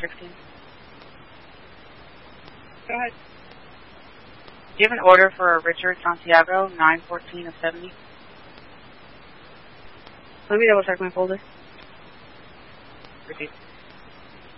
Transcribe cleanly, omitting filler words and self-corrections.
16. Go ahead. Do you have an order for Richard Santiago, 914 of 70? Let me double check my folder. Repeat.